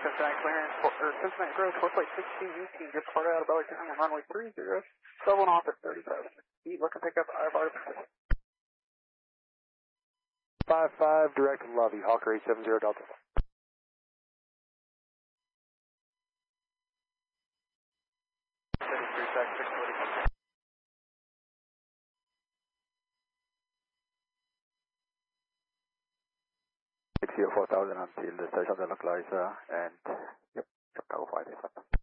Cincinnati clearance, or Cincinnati Grove, for flight 1618, just departed out of Bellingham on runway 30, doubling off at 37 feet, looking to pick up IFR. 55, direct Lovey, Hawker 870 Delta. XCO 4000 until the station of the localizer and yep, Chicago 585.